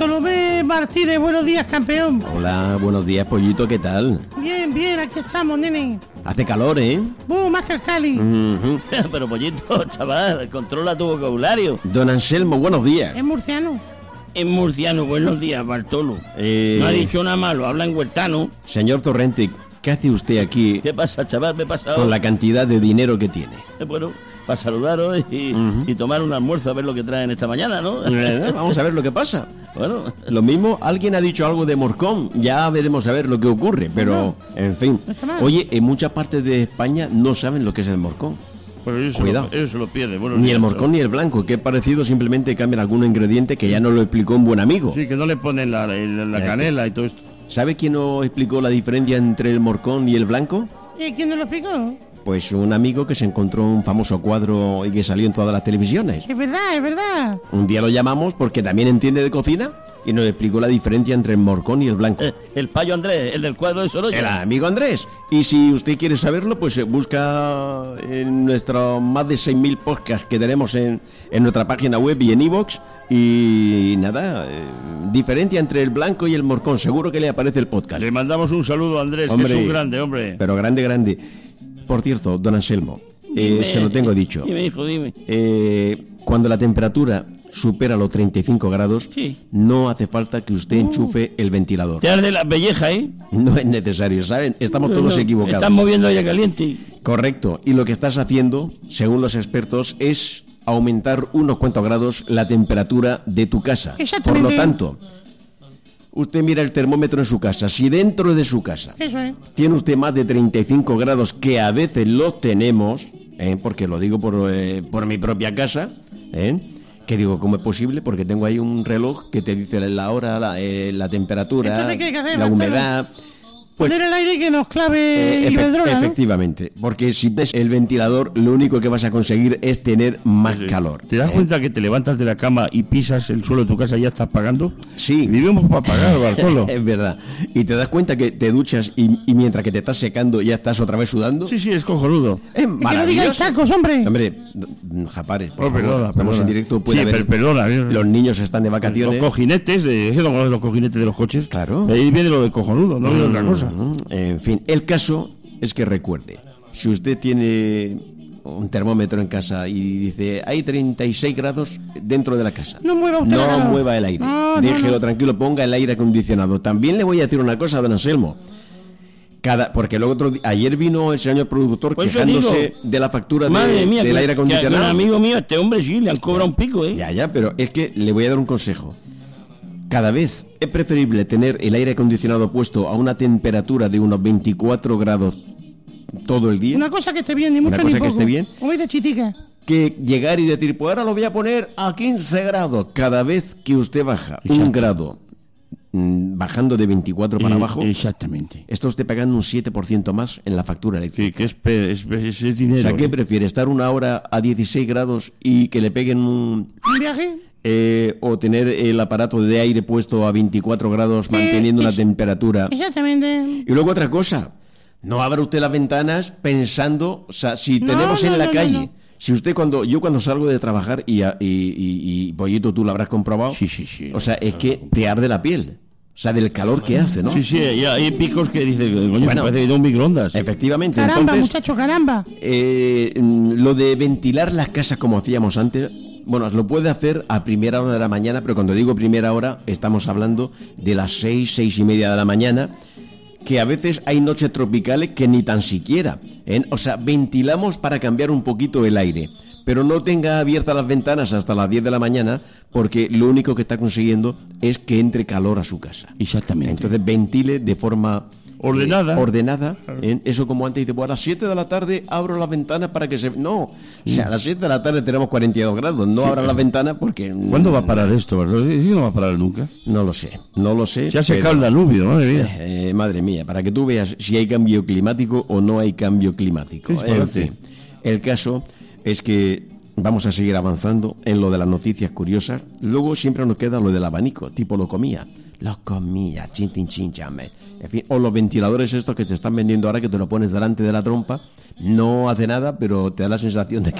Bartolomé Martínez, buenos días, campeón. Hola, buenos días, Pollito, ¿qué tal? Bien, aquí estamos, nene. Hace calor, ¿eh? Más que el Cali. Pero, Pollito, chaval, controla tu vocabulario. Don Anselmo, buenos días. Es murciano. En murciano, buenos días, Bartolo. No ha dicho nada malo, habla en huertano. Señor Torrente, ¿qué hace usted aquí ¿Qué pasa, chaval? Me he pasado. con la cantidad de dinero que tiene? Bueno, para saludaros y tomar un almuerzo a ver lo que traen esta mañana, ¿no? Vamos a ver lo que pasa. Bueno, Lo mismo, alguien ha dicho algo de Morcón, ya veremos a ver lo que ocurre, pero, en fin. No está mal. Oye, en muchas partes de España no saben lo que es el Morcón. pero Cuidado. ellos se lo pierden. Buenos Ni días, el Morcón ni el blanco, que es parecido, simplemente cambian algún ingrediente que ya nos lo explicó un buen amigo. Sí, que no le ponen la canela y todo esto. ¿Sabe quién nos explicó la diferencia entre el Morcón y el blanco? ¿Y quién nos lo explicó? Pues un amigo que se encontró un famoso cuadro y que salió en todas las televisiones. Es verdad. Un día lo llamamos porque también entiende de cocina y nos explicó la diferencia entre el Morcón y el blanco. El payo Andrés, el del cuadro de Sorolla. El amigo Andrés. Y si usted quiere saberlo, pues busca en nuestros más de 6.000 podcasts que tenemos en nuestra página web y en iVoox. Y nada, diferencia entre el blanco y el Morcón. Seguro que le aparece el podcast. Le mandamos un saludo a Andrés, Hombre, que es un grande, hombre. Pero grande. Por cierto, don Anselmo, se lo tengo dicho. Dime, hijo, dime. Cuando la temperatura supera los 35 grados, Sí. no hace falta que usted enchufe el ventilador. Te arde la pelleja, ¿eh? No es necesario, ¿saben? Estamos todos equivocados. Estás moviendo aire caliente. Correcto. Y lo que estás haciendo, según los expertos, es aumentar unos cuantos grados la temperatura de tu casa. Por Exactamente. lo tanto, usted mira el termómetro en su casa. Si dentro de su casa Eso es. tiene usted más de 35 grados, que a veces los tenemos, porque lo digo por mi propia casa, que digo, ¿cómo es posible? Porque tengo ahí un reloj que te dice la hora, la temperatura, Entonces, ¿qué hay que hacer, la Marcelo? humedad. Pues, Poner el aire que nos clave Iberdrola, ¿no? efectivamente, porque si ves el ventilador, lo único que vas a conseguir es tener más calor. ¿Te das cuenta que te levantas de la cama y pisas el suelo de tu casa y ya estás pagando? Sí. Vivimos para pagar, Bartolo. Es verdad. Y te das cuenta que te duchas y mientras que te estás secando ya estás otra vez sudando. Sí, es cojonudo. Es Y que no digáis maravilloso. tacos, hombre. Hombre, Japares, por favor, Perdona, estamos en directo, puede sí, haber. perdona. Los niños están de vacaciones. Los cojinetes, ¿qué no conoces los cojinetes de los coches? Claro. Ahí viene lo de cojonudo, no viene otra cosa. En fin, el caso es que recuerde, si usted tiene un termómetro en casa y dice hay 36 grados dentro de la casa, No mueva usted la no cara. mueva el aire, No, déjelo tranquilo, ponga el aire acondicionado. También le voy a decir una cosa, don Anselmo. Porque luego ayer vino el señor productor Pues eso quejándose digo. de la factura Madre mía, del aire que acondicionado. un amigo mío, este hombre sí, le han cobrado un pico, ¿eh? Ya, pero es que le voy a dar un consejo. Cada vez es preferible tener el aire acondicionado puesto a una temperatura de unos 24 grados todo el día, Una cosa que esté bien, ni Una mucho cosa ni que poco. esté bien. Como dice Chitica. que llegar y decir, pues ahora lo voy a poner a 15 grados. Cada vez que usted baja un grado, bajando de 24 para abajo, Exactamente. está usted pagando un 7% más en la factura eléctrica. Que es dinero. O sea, ¿qué ¿eh? prefiere? ¿Estar una hora a 16 grados y que le peguen ¿Un viaje? o tener el aparato de aire puesto a 24 grados manteniendo una temperatura? Exactamente. Y luego otra cosa, no abra usted las ventanas pensando, o sea, si No, tenemos no, en la no, calle, no. si usted cuando salgo de trabajar y Pollito, tú lo habrás comprobado, Sí. o sea, es que te arde la piel, o sea, del calor que hace, ¿no? Sí, y hay picos que dicen, coño, Bueno, parece que de un microondas. Efectivamente, Caramba, entonces, muchacho, caramba. lo de ventilar las casas como hacíamos antes, bueno, lo puede hacer a primera hora de la mañana, pero cuando digo primera hora, estamos hablando de las 6:30 de la mañana, que a veces hay noches tropicales que ni tan siquiera, o sea, ventilamos para cambiar un poquito el aire, pero no tenga abiertas las ventanas hasta las 10 de la mañana, porque lo único que está consiguiendo es que entre calor a su casa. Exactamente. Entonces ventile de forma Ordenada. Eso como antes dice, pues a las 7 de la tarde abro las ventanas para que se... No, o sea, a las 7 de la tarde tenemos 42 grados, no abra las ventanas porque... ¿Cuándo va a parar esto, verdad? Sí, no va a parar nunca. No lo sé. Se ha secado el Danubio, madre mía. madre mía, para que tú veas si hay cambio climático o no hay cambio climático. Sí, En fin, el caso es que vamos a seguir avanzando en lo de las noticias curiosas. Luego siempre nos queda lo del abanico, tipo lo comía, chin, chame. En fin, o los ventiladores estos que te están vendiendo ahora, que te lo pones delante de la trompa, no hace nada, pero te da la sensación de que